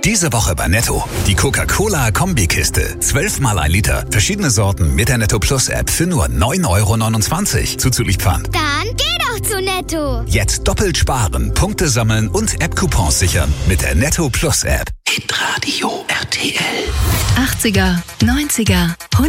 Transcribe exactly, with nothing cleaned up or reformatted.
Diese Woche bei Netto. Die Coca-Cola-Kombikiste. zwölf mal ein Liter. Verschiedene Sorten mit der Netto Plus App für nur neun Euro neunundzwanzig. Zuzüglich Pfand. Dann geh doch zu Netto. Jetzt doppelt sparen, Punkte sammeln und App-Coupons sichern mit der Netto Plus App. Hitradio R T L. achtziger, neunziger,